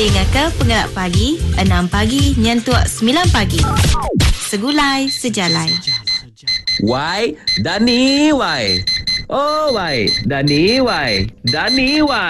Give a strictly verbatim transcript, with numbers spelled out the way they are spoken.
Dengar ke Pengelak Pagi, enam pagi nyentuh sembilan pagi. Segulai Sejalai. Why? Dani, why? Oh, why? Dani, why? Dani, why?